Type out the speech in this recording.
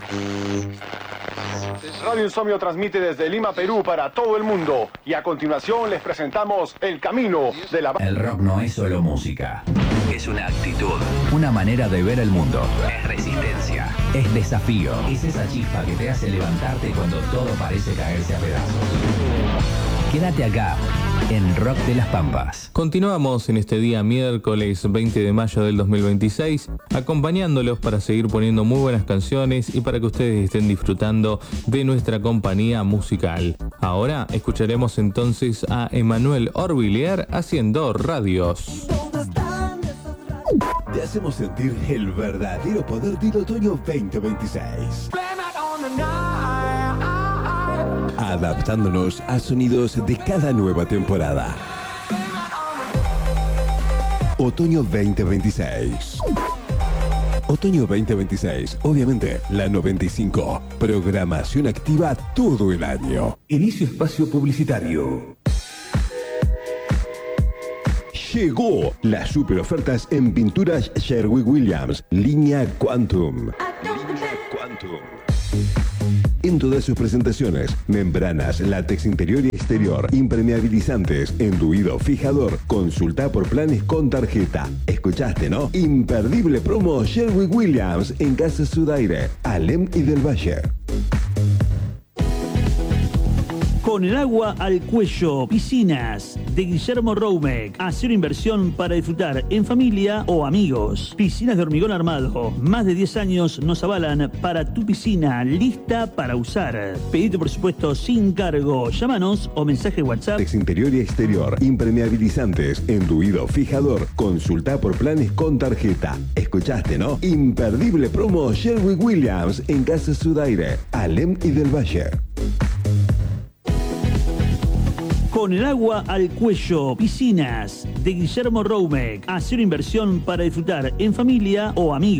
Radio Insomnio transmite desde Lima, Perú, para todo el mundo. Y a continuación les presentamos El Camino de la... El rock no es solo música. Es una actitud, una manera de ver el mundo. Es resistencia, es desafío. Es esa chispa que te hace levantarte cuando todo parece caerse a pedazos. Quédate acá, en Rock de las Pampas. Continuamos en este día miércoles 20 de mayo del 2026, acompañándolos para seguir poniendo muy buenas canciones y para que ustedes estén disfrutando de nuestra compañía musical. Ahora escucharemos entonces a Emmanuel Orvillier haciendo Radios. Te hacemos sentir el verdadero poder del otoño 2026. Adaptándonos a sonidos de cada nueva temporada. Otoño 2026. Otoño 2026, obviamente, la 95. Programación activa todo el año. Inicio espacio publicitario. Llegó las super ofertas en pinturas Sherwin-Williams, línea Quantum. En todas sus presentaciones, membranas, látex interior y exterior, impermeabilizantes, enduido, fijador. Consulta por planes con tarjeta. ¿Escuchaste, no? Imperdible promo Sherwin-Williams en Casa Sudaire, Alem y del Valle. Con el agua al cuello, piscinas de Guillermo Roumek. Hacer inversión para disfrutar en familia o amigos. Piscinas de hormigón armado. Más de 10 años nos avalan para tu piscina lista para usar. Pedite por supuesto sin cargo. Llámanos o mensaje WhatsApp. Látex interior y exterior, impermeabilizantes, enduido, fijador. Consulta por planes con tarjeta. ¿Escuchaste, no? Imperdible promo Sherwin-Williams en Casa Sudaire, Alem y del Valle. Con el agua al cuello, piscinas de Guillermo Roumek. Hacer inversión para disfrutar en familia o amigos.